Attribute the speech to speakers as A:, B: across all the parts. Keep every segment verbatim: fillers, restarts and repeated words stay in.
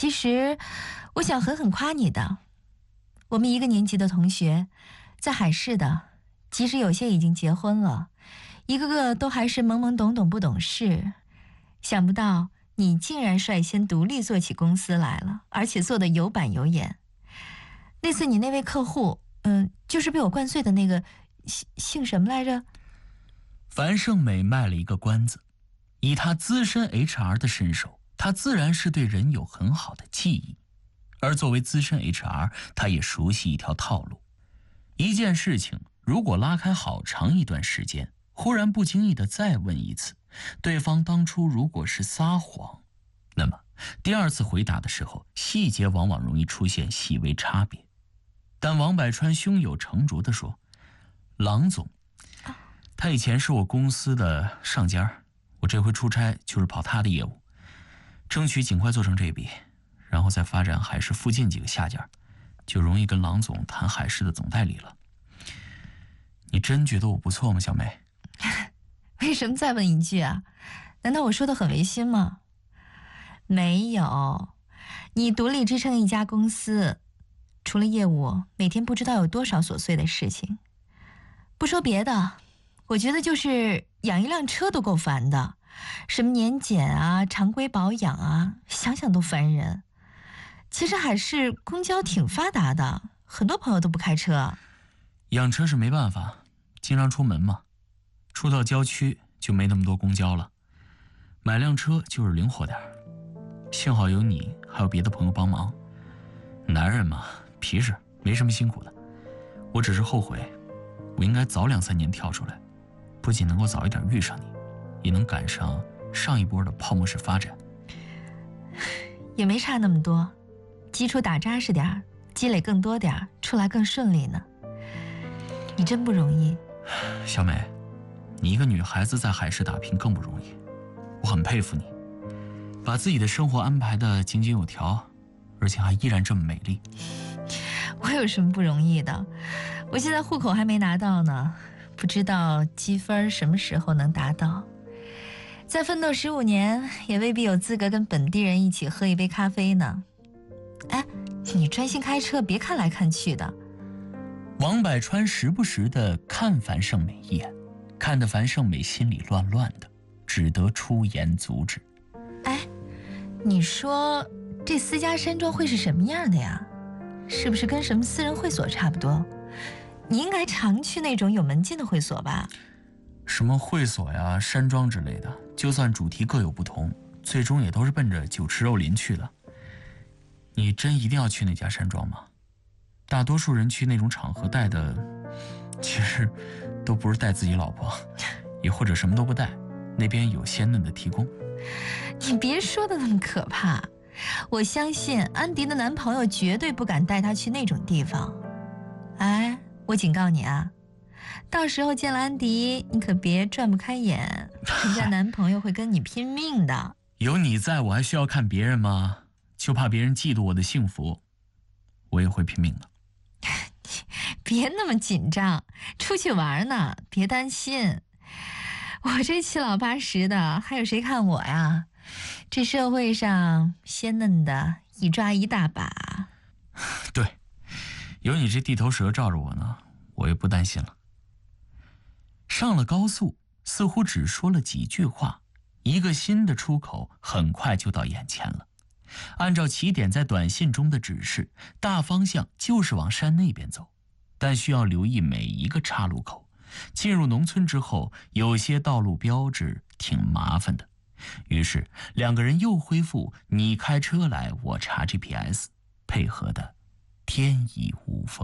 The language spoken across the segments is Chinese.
A: 其实，我想狠狠夸你的。我们一个年级的同学，在海事的，即使有些已经结婚了，一个个都还是懵懵懂懂不懂事。想不到你竟然率先独立做起公司来了，而且做得有板有眼。那次你那位客户，嗯，就是被我灌醉的那个，姓姓什么来着？
B: 樊胜美卖了一个关子，以她资深 H R 的身手，她自然是对人有很好的记忆。而作为资深 H R， 她也熟悉一条套路：一件事情如果拉开好长一段时间，忽然不经意的再问一次，对方当初如果是撒谎，那么第二次回答的时候，细节往往容易出现细微差别。但王百川胸有成竹地说：“郎总，他以前是我公司的上家，我这回出差就是跑他的业务，争取尽快做成这笔，然后再发展海事附近几个下家，就容易跟郎总谈海事的总代理了。你真觉得我不错吗，小美？”
A: 为什么再问一句啊？难道我说的很违心吗？没有，你独立支撑一家公司，除了业务，每天不知道有多少琐碎的事情。不说别的，我觉得就是养一辆车都够烦的，什么年检啊、常规保养啊，想想都烦人。其实海事公交挺发达的，很多朋友都不开车。
B: 养车是没办法，经常出门嘛，出到郊区就没那么多公交了，买辆车就是灵活点。幸好有你，还有别的朋友帮忙。男人嘛，皮实，没什么辛苦的。我只是后悔，我应该早两三年跳出来，不仅能够早一点遇上你，也能赶上上一波的泡沫式发展。
A: 也没差那么多，基础打扎实点，积累更多点，出来更顺利呢。你真不容易。
B: 小美，你一个女孩子在海事打拼更不容易，我很佩服你，把自己的生活安排得井井有条，而且还依然这么美丽。
A: 我有什么不容易的？我现在户口还没拿到呢，不知道积分什么时候能达到。再奋斗十五年，也未必有资格跟本地人一起喝一杯咖啡呢。哎，你专心开车，别看来看去的。
B: 王百川时不时地看樊胜美一眼，看得樊胜美心里乱乱的，只得出言阻止。
A: 哎，你说这私家山庄会是什么样的呀？是不是跟什么私人会所差不多？你应该常去那种有门禁的会所吧？
B: 什么会所呀、山庄之类的，就算主题各有不同，最终也都是奔着酒池肉林去的。你真一定要去那家山庄吗？大多数人去那种场合带的，其实都不是带自己老婆，也或者什么都不带，那边有鲜嫩的提供。
A: 你别说的那么可怕，我相信安迪的男朋友绝对不敢带她去那种地方。哎，我警告你啊，到时候见了安迪，你可别转不开眼，人家男朋友会跟你拼命的。
B: 有你在，我还需要看别人吗？就怕别人嫉妒我的幸福，我也会拼命的。
A: 别那么紧张，出去玩呢，别担心。我这七老八十的，还有谁看我呀？这社会上鲜嫩的一抓一大把。
B: 对，有你这地头蛇罩着我呢，我也不担心了。上了高速，似乎只说了几句话，一个新的出口很快就到眼前了。按照起点在短信中的指示，大方向就是往山那边走，但需要留意每一个岔路口。进入农村之后，有些道路标志挺麻烦的，于是两个人又恢复你开车来，我查 G P S， 配合的天衣无缝。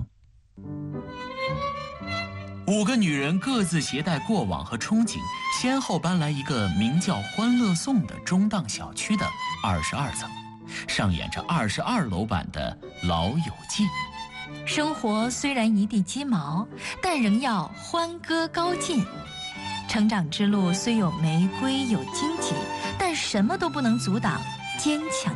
B: 五个女人各自携带过往和憧憬，先后搬来一个名叫欢乐颂的中档小区的二十二层，上演着二十二楼版的《老友记》。
A: 生活虽然一地鸡毛，但仍要欢歌高进。成长之路虽有玫瑰有荆棘，但什么都不能阻挡坚强